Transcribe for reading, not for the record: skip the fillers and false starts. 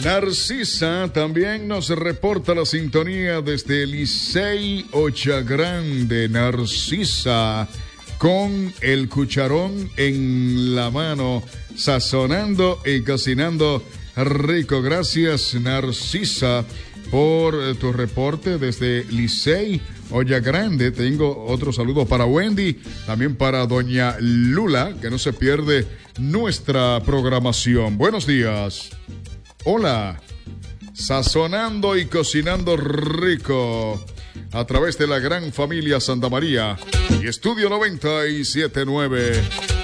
Narcisa también nos reporta la sintonía desde Licey Ochagrande. Narcisa con el cucharón en la mano, sazonando y cocinando rico. Gracias, Narcisa, por tu reporte desde Licey Ochagrande. Tengo otro saludo para Wendy, también para doña Lula, que no se pierde nuestra programación. Buenos días. Hola, sazonando y cocinando rico a través de la gran familia Santa María y Estudio 97.9.